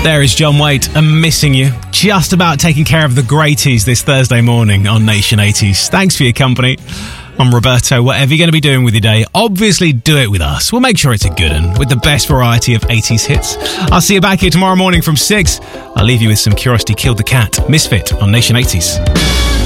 There is John Waite and Missing You. Just about taking care of the greaties this Thursday morning on Nation 80s. Thanks for your company. I'm Roberto. Whatever you're going to be doing with your day, obviously do it with us. We'll make sure it's a good one with the best variety of 80s hits. I'll see you back here tomorrow morning from 6. I'll leave you with some Curiosity Killed the Cat, Misfit on Nation 80s.